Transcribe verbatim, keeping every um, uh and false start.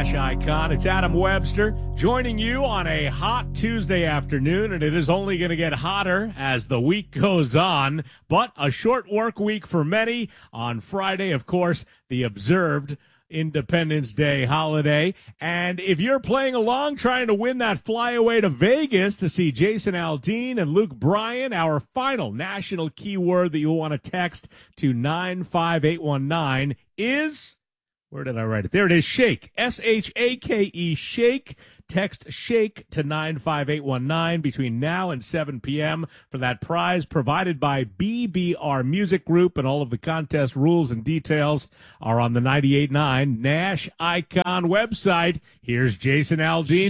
Nash Icon. It's Adam Webster joining you on a hot Tuesday afternoon, and it is only going to get hotter as the week goes on, but a short work week for many. On Friday, of course, the observed Independence Day holiday. And if you're playing along trying to win that flyaway to Vegas to see Jason Aldean and Luke Bryan, our final national keyword that you'll want to text to nine five eight one nine is, where did I write it? There it is, shake. S H A K E, shake. Text shake to nine five eight one nine between now and seven p.m. for that prize provided by B B R Music Group, and all of the contest rules and details are on the ninety-eight point nine Nash Icon website. Here's Jason Aldean.